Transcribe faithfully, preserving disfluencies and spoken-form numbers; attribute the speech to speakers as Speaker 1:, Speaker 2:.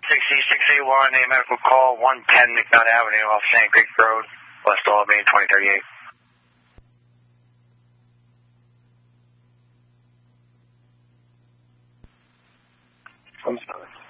Speaker 1: sixty-six eighty-one, a medical call, one ten McNutt Avenue off Sand Creek Road, West Albany, twenty thirty-eight.
Speaker 2: I'm sorry.